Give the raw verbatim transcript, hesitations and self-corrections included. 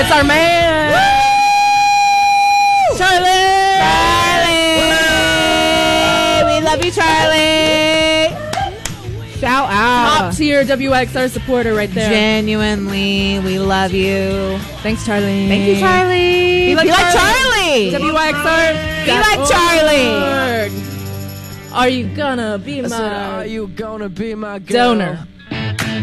That's our man. Woo! Charlie. Charlie. We love you, Charlie. Shout out. Top tier W X R supporter right there. Genuinely, we love you. Thanks, Charlie. Thank you, Charlie. Be like, Be like Charlie. Charlie. W X R. Be like Charlie. Are you gonna be my Are you gonna be my girl? donor?